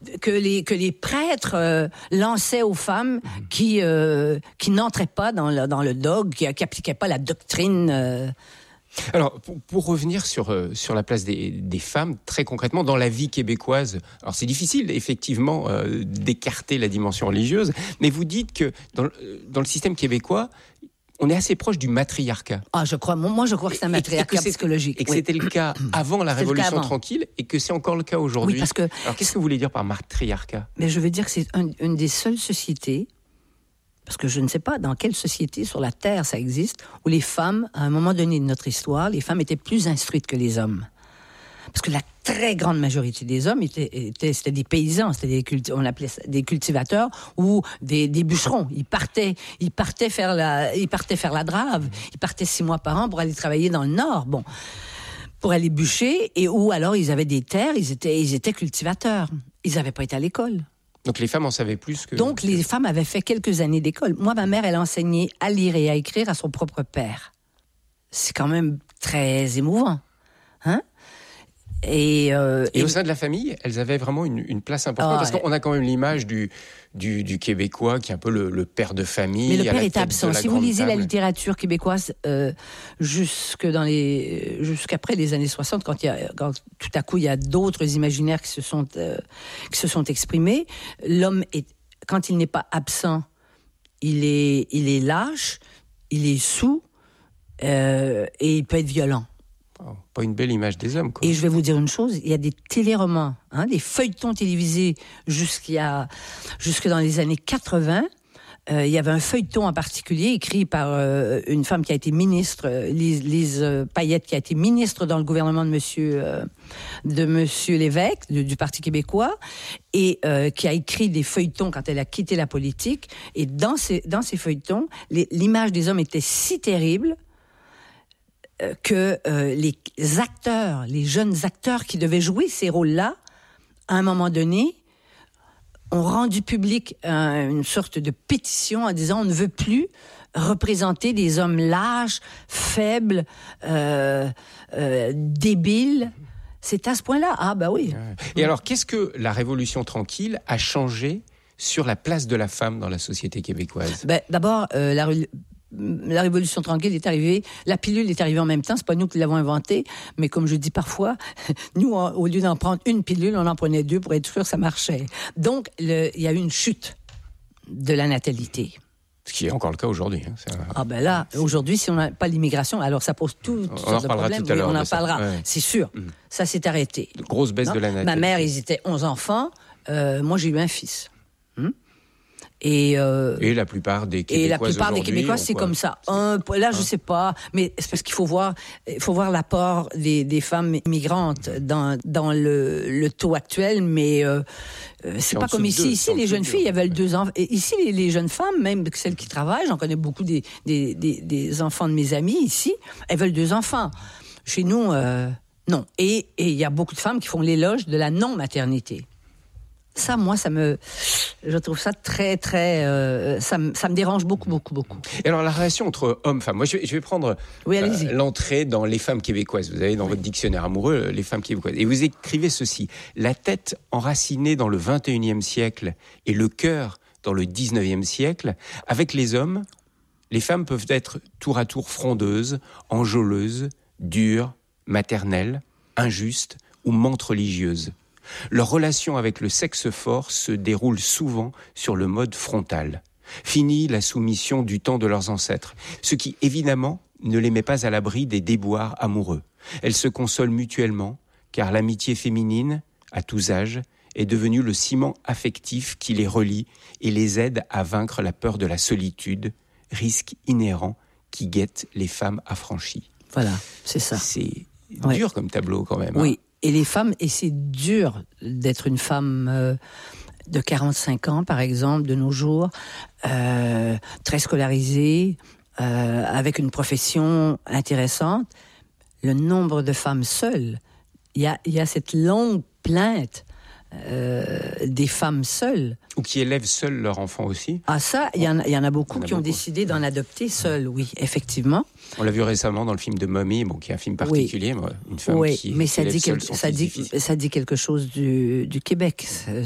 que les prêtres lançaient aux femmes qui n'entraient pas dans le dogme, qui appliquaient pas la doctrine. Alors, pour revenir sur la place des femmes, très concrètement, dans la vie québécoise, alors c'est difficile, effectivement, d'écarter la dimension religieuse, mais vous dites que dans le système québécois, on est assez proche du matriarcat. Ah, je crois que c'est un matriarcat psychologique. Et que c'était le cas avant la Révolution tranquille, et que c'est encore le cas aujourd'hui. Oui, parce que... Alors, qu'est-ce que vous voulez dire par matriarcat ? Mais je veux dire que c'est une des seules sociétés, parce que je ne sais pas dans quelle société sur la Terre ça existe, où les femmes, à un moment donné de notre histoire, les femmes étaient plus instruites que les hommes. Parce que la très grande majorité des hommes c'était des paysans, on appelait ça des cultivateurs ou des bûcherons. Ils partaient faire la drave. Ils partaient 6 mois par an pour aller travailler dans le Nord. Bon, pour aller bûcher, ou alors ils avaient des terres. Ils étaient cultivateurs. Ils n'avaient pas été à l'école. Donc les femmes en savaient plus que... Donc les femmes avaient fait quelques années d'école. Moi, ma mère, elle enseignait à lire et à écrire à son propre père. C'est quand même très émouvant, hein ? Et au sein de la famille, elles avaient vraiment une place importante, parce qu'on a quand même l'image du Québécois qui est un peu le père de famille. Mais le père est absent. Si vous lisez la littérature québécoise jusqu'après les années 60, quand tout à coup il y a d'autres imaginaires qui se sont exprimés, l'homme quand il n'est pas absent, il est lâche, il est saoul et il peut être violent. Pas une belle image des hommes, quoi. Et je vais vous dire une chose, il y a des téléromans, des feuilletons télévisés jusque dans les années 80. Il y avait un feuilleton en particulier écrit par une femme qui a été ministre, Lise Payette, qui a été ministre dans le gouvernement de Monsieur Lévesque, du Parti québécois, et qui a écrit des feuilletons quand elle a quitté la politique. Et dans ces feuilletons, l'image des hommes était si terrible que les jeunes acteurs qui devaient jouer ces rôles-là, à un moment donné, ont rendu public une sorte de pétition en disant on ne veut plus représenter des hommes lâches, faibles, débiles. C'est à ce point-là. Ah bah oui. Et alors, qu'est-ce que la Révolution tranquille a changé sur la place de la femme dans la société québécoise ? D'abord, la Révolution tranquille est arrivée, la pilule est arrivée en même temps, c'est pas nous qui l'avons inventée, mais comme je dis parfois, nous, au lieu d'en prendre une pilule, on en prenait 2 pour être sûr que ça marchait. Donc, il y a eu une chute de la natalité. Ce qui est encore le cas aujourd'hui. Aujourd'hui, si on n'a pas l'immigration, alors ça pose toutes sortes de problèmes. Tout à l'heure, on en parlera, c'est sûr. Ça s'est arrêté. De grosse baisse de la natalité. Ma mère, ils étaient 11 enfants. Moi, j'ai eu un fils. Et la plupart des Québécois, c'est comme ça. Je sais pas, mais c'est parce qu'il faut voir l'apport des femmes immigrantes dans le taux actuel, mais c'est pas comme ici. Ici, les jeunes filles, elles veulent 2 enfants. Ici, les jeunes femmes, même celles qui travaillent, j'en connais beaucoup des enfants de mes amis ici, elles veulent 2 enfants. Chez nous, non. Et il y a beaucoup de femmes qui font l'éloge de la non-maternité. Ça, moi, je trouve ça très, très, ça me dérange beaucoup, beaucoup, beaucoup. Et alors, la relation entre hommes-femmes. Moi, je vais prendre l'entrée dans les femmes québécoises. Vous avez dans votre dictionnaire amoureux les femmes québécoises. Et vous écrivez ceci. La tête enracinée dans le 21e siècle et le cœur dans le 19e siècle. Avec les hommes, les femmes peuvent être tour à tour frondeuses, enjôleuses, dures, maternelles, injustes ou mentes religieuses. Leur relation avec le sexe fort se déroule souvent sur le mode frontal. Fini la soumission du temps de leurs ancêtres, ce qui, évidemment, ne les met pas à l'abri des déboires amoureux. Elles se consolent mutuellement, car l'amitié féminine, à tous âges, est devenue le ciment affectif qui les relie et les aide à vaincre la peur de la solitude, risque inhérent qui guette les femmes affranchies. Voilà, c'est ça. C'est dur comme tableau, quand même. Oui. Et les femmes, et c'est dur d'être une femme de 45 ans, par exemple, de nos jours, très scolarisée, avec une profession intéressante. Le nombre de femmes seules, il y a cette longue plainte des femmes seules. Ou qui élèvent seuls leurs enfants aussi. Ah ça, il y en a beaucoup qui ont décidé d'en adopter seuls, oui, effectivement. On l'a vu récemment dans le film de Mummy, qui est un film particulier, une femme qui mais élève seule son fils. ça dit quelque chose du Québec.